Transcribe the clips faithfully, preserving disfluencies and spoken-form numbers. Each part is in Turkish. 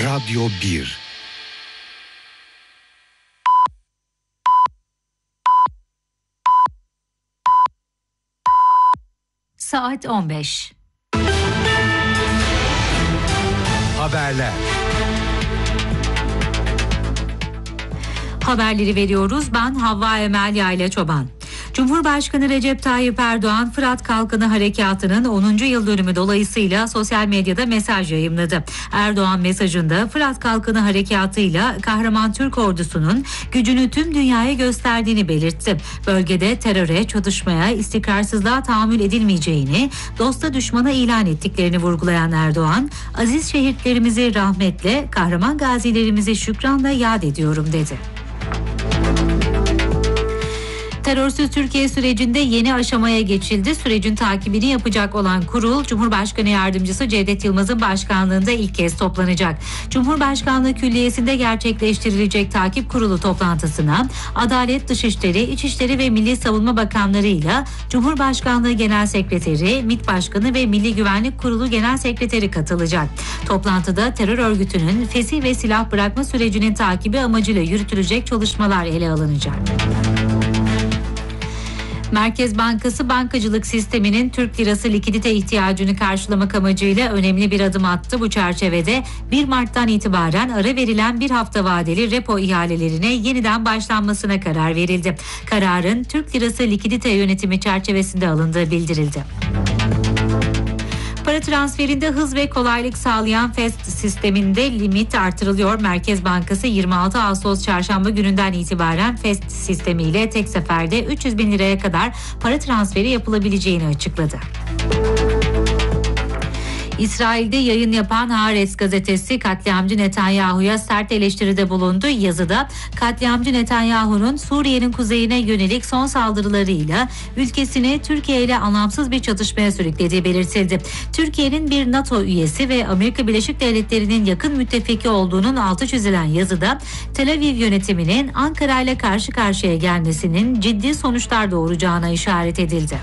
Radyo bir. Saat on beş. Haberler. Haberleri veriyoruz. Ben Havva Emel Yayla Çoban. Cumhurbaşkanı Recep Tayyip Erdoğan, Fırat Kalkanı Harekatı'nın onuncu yıl dönümü dolayısıyla sosyal medyada mesaj yayımladı. Erdoğan mesajında Fırat Kalkanı Harekatı'yla kahraman Türk ordusunun gücünü tüm dünyaya gösterdiğini belirtti. Bölgede teröre, çatışmaya, istikrarsızlığa tahammül edilmeyeceğini, dosta düşmana ilan ettiklerini vurgulayan Erdoğan, aziz şehitlerimizi rahmetle, kahraman gazilerimizi şükranla yad ediyorum dedi. Terörsüz Türkiye sürecinde yeni aşamaya geçildi. Sürecin takibini yapacak olan kurul, Cumhurbaşkanı Yardımcısı Cevdet Yılmaz'ın başkanlığında ilk kez toplanacak. Cumhurbaşkanlığı Külliyesi'nde gerçekleştirilecek takip kurulu toplantısına Adalet, Dışişleri, İçişleri ve Milli Savunma Bakanlarıyla Cumhurbaşkanlığı Genel Sekreteri, MİT Başkanı ve Milli Güvenlik Kurulu Genel Sekreteri katılacak. Toplantıda terör örgütünün fesih ve silah bırakma sürecinin takibi amacıyla yürütülecek çalışmalar ele alınacak. Merkez Bankası bankacılık sisteminin Türk lirası likidite ihtiyacını karşılamak amacıyla önemli bir adım attı. Bu çerçevede bir Mart'tan itibaren ara verilen bir hafta vadeli repo ihalelerine yeniden başlanmasına karar verildi. Kararın Türk lirası likidite yönetimi çerçevesinde alındığı bildirildi. Para transferinde hız ve kolaylık sağlayan F E S T sisteminde limit artırılıyor. Merkez Bankası yirmi altı Ağustos Çarşamba gününden itibaren F E S T sistemiyle tek seferde üç yüz bin liraya kadar para transferi yapılabileceğini açıkladı. İsrail'de yayın yapan Haaretz gazetesi katliamcı Netanyahu'ya sert eleştiride bulundu. Yazıda katliamcı Netanyahu'nun Suriye'nin kuzeyine yönelik son saldırılarıyla ülkesini Türkiye ile anlamsız bir çatışmaya sürüklediği belirtildi. Türkiye'nin bir NATO üyesi ve Amerika Birleşik Devletleri'nin yakın müttefiki olduğunun altı çizilen yazıda Tel Aviv yönetiminin Ankara ile karşı karşıya gelmesinin ciddi sonuçlar doğuracağına işaret edildi.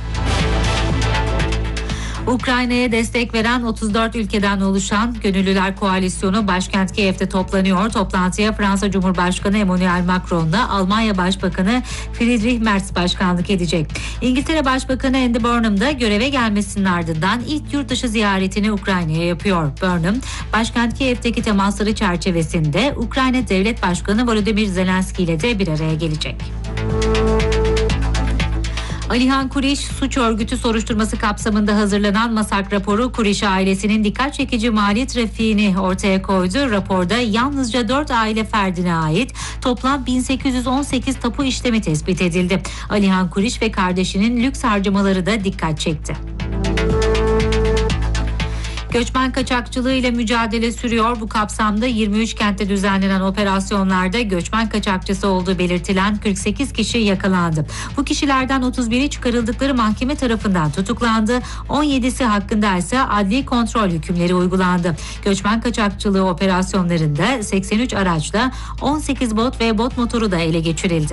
Ukrayna'ya destek veren otuz dört ülkeden oluşan Gönüllüler Koalisyonu başkent Kiev'te toplanıyor. Toplantıya Fransa Cumhurbaşkanı Emmanuel Macron'la Almanya Başbakanı Friedrich Merz başkanlık edecek. İngiltere Başbakanı Andy Burnham da göreve gelmesinin ardından ilk yurt dışı ziyaretini Ukrayna'ya yapıyor. Burnham, başkent Kiev'teki temasları çerçevesinde Ukrayna Devlet Başkanı Volodymyr Zelenski ile de bir araya gelecek. Alihan Kuriş suç örgütü soruşturması kapsamında hazırlanan masak raporu Kuriş ailesinin dikkat çekici mali trafiğini ortaya koydu. Raporda yalnızca dört aile ferdine ait toplam bin sekiz yüz on sekiz tapu işlemi tespit edildi. Alihan Kuriş ve kardeşinin lüks harcamaları da dikkat çekti. Göçmen kaçakçılığı ile mücadele sürüyor. Bu kapsamda yirmi üç kentte düzenlenen operasyonlarda göçmen kaçakçısı olduğu belirtilen kırk sekiz kişi yakalandı. Bu kişilerden otuz biri çıkarıldıkları mahkeme tarafından tutuklandı. on yedisi hakkında ise adli kontrol hükümleri uygulandı. Göçmen kaçakçılığı operasyonlarında seksen üç araçla on sekiz bot ve bot motoru da ele geçirildi.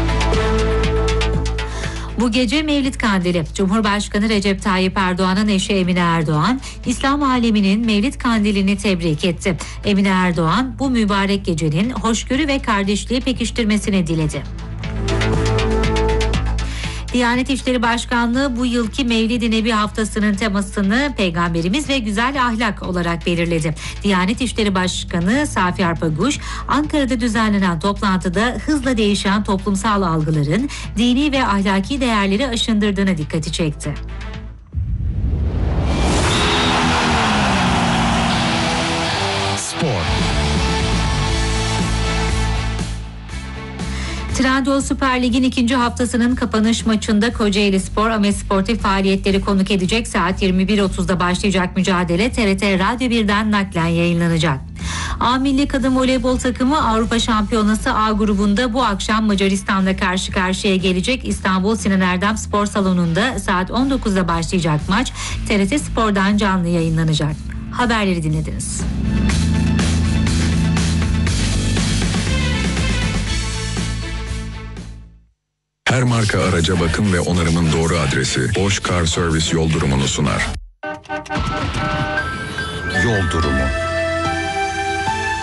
Bu gece Mevlid Kandili. Cumhurbaşkanı Recep Tayyip Erdoğan'ın eşi Emine Erdoğan, İslam aleminin Mevlid Kandili'ni tebrik etti. Emine Erdoğan, bu mübarek gecenin hoşgörü ve kardeşliği pekiştirmesini diledi. Diyanet İşleri Başkanlığı bu yılki Mevlid-i Nebi haftasının temasını Peygamberimiz ve güzel ahlak olarak belirledi. Diyanet İşleri Başkanı Safi Arpaguş, Ankara'da düzenlenen toplantıda hızla değişen toplumsal algıların dini ve ahlaki değerleri aşındırdığına dikkati çekti. Spor. Trendyol Süper Lig'in ikinci haftasının kapanış maçında Kocaelispor Ahmet Sportif faaliyetleri konuk edecek. Saat yirmi bir otuzda başlayacak mücadele T R T Radyo birden naklen yayınlanacak. A Milli Kadın Voleybol takımı Avrupa Şampiyonası A grubunda bu akşam Macaristan'la karşı karşıya gelecek. İstanbul Sinan Erdem Spor Salonu'nda saat on dokuzda başlayacak maç T R T Spor'dan canlı yayınlanacak. Haberleri dinlediniz. Her marka araca bakım ve onarımın doğru adresi Bosch Car Service yol durumunu sunar. Yol durumu.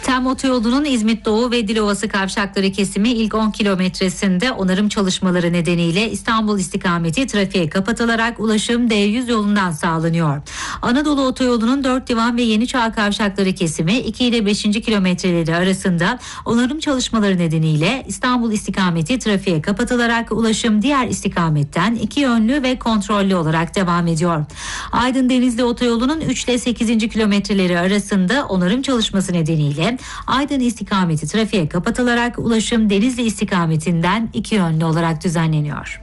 TEM otoyolunun İzmit Doğu ve Dilovası kavşakları kesimi ilk on kilometresinde onarım çalışmaları nedeniyle İstanbul istikameti trafiğe kapatılarak ulaşım D yüz yolundan sağlanıyor. Anadolu otoyolunun dört Divan ve Yeniçağ kavşakları kesimi iki ile beşinci kilometreleri arasında onarım çalışmaları nedeniyle İstanbul istikameti trafiğe kapatılarak ulaşım diğer istikametten iki yönlü ve kontrollü olarak devam ediyor. Aydın Denizli otoyolunun üç ile sekizinci kilometreleri arasında onarım çalışması nedeniyle Aydın istikameti trafiğe kapatılarak ulaşım Denizli istikametinden iki yönlü olarak düzenleniyor.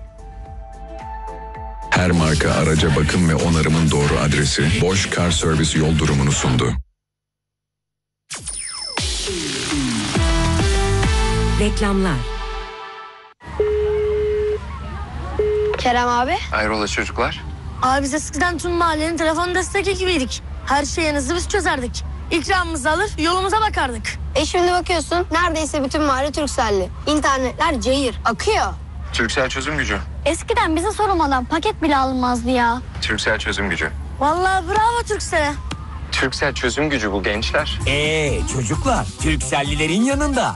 Her marka araca bakım ve onarımın doğru adresi Bosch Car Service yol durumunu sundu. Reklamlar. Kerem abi. Hayrola çocuklar? Abi biz eskiden tüm mahallenin telefon destek ekibiydik. Her şeyinizi biz çözerdik. İkramımızı alır yolumuza bakardık. E şimdi bakıyorsun neredeyse bütün mahalle Turkcell'li. İnternetler cayır, akıyor. Turkcell çözüm gücü. Eskiden bize sorulmadan paket bile alınmazdı ya. Turkcell çözüm gücü. Vallahi bravo Turkcell'e. Turkcell çözüm gücü bu gençler. Ee çocuklar, Turkcell'lilerin yanında